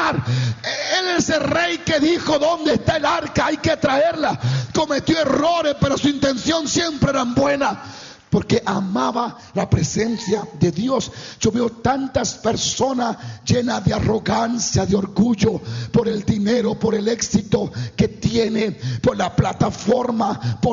lugar. Él es el rey que dijo: ¿dónde está el arca? Hay que traerla. Cometió errores, pero su intención siempre era buena, porque amaba la presencia de Dios. Yo veo tantas personas llenas de arrogancia, de orgullo, por el dinero, por el éxito que tiene, por la plataforma, por